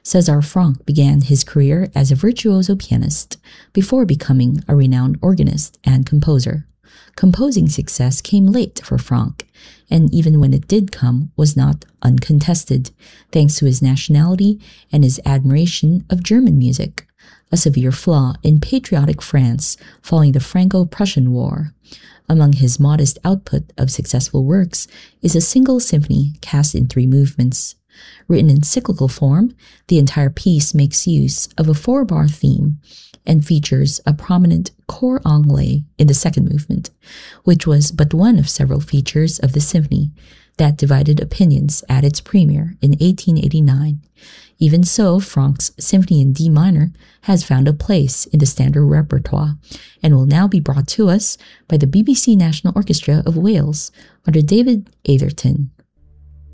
César Franck began his career as a virtuoso pianist before becoming a renowned organist and composer. Composing success came late for Franck, and even when it did come, was not uncontested, thanks to his nationality and his admiration of German music, a severe flaw in patriotic France following the Franco-Prussian War. Among his modest output of successful works is a single symphony cast in 3 movements. Written in cyclical form, the entire piece makes use of a 4-bar theme and features a prominent cor anglais in the second movement, which was but one of several features of the symphony that divided opinions at its premiere in 1889. Even so, Franck's Symphony in D minor has found a place in the standard repertoire and will now be brought to us by the BBC National Orchestra of Wales under David Atherton,